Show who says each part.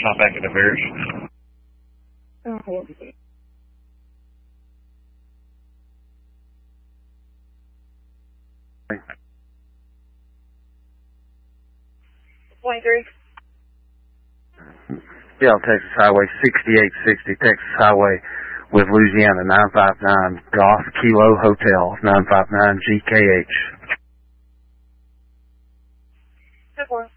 Speaker 1: Stop back at the Bears.
Speaker 2: Oh, 23.
Speaker 3: Yeah, Texas Highway 6860, Texas Highway with Louisiana 959 Golf Kilo Hotel 959 GKH.
Speaker 2: 10-4.